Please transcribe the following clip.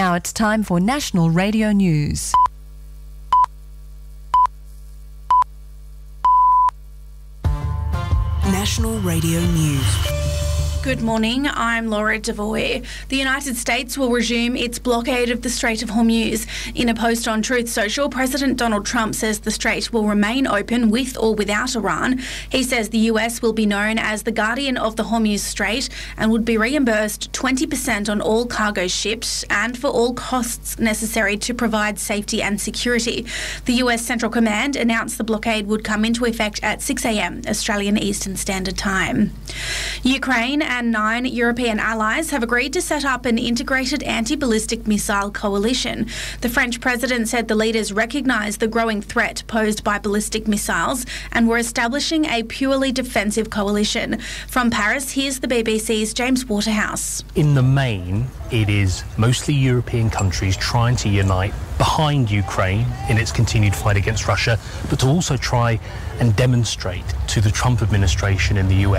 Now it's time for National Radio News. National Radio News. Good morning, I'm Laura Devoy. The United States will resume its blockade of the Strait of Hormuz. In a post on Truth Social, President Donald Trump says the strait will remain open with or without Iran. He says the US will be known as the guardian of the Hormuz Strait and would be reimbursed 20% on all cargo shipped and for all costs necessary to provide safety and security. The US Central Command announced the blockade would come into effect at 6 a.m. Australian Eastern Standard Time. Ukraine and 9 European allies have agreed to set up an integrated anti-ballistic missile coalition. The French president said the leaders recognise the growing threat posed by ballistic missiles and were establishing a purely defensive coalition. From Paris, here's the BBC's James Waterhouse. In the main, it is mostly European countries trying to unite behind Ukraine in its continued fight against Russia, but to also try and demonstrate to the Trump administration in the US